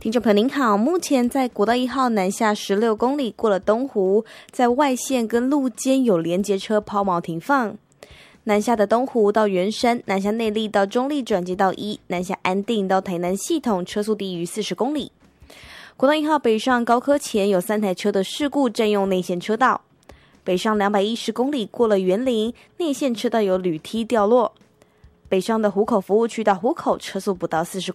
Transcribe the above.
听众朋友您好，目前在国道1号南下16公里过了东湖，在外线跟路肩有连结车抛锚停放。南下的东湖到圆山，南下内坜到中坜转接道1，南下安定到台南系统车速低于40公里。国道1号北上高科前有3台车的事故占用内线车道，北上210公里过了园林，内线车道有铝梯掉落。北上的湖口服务区到湖口车速不到40公里。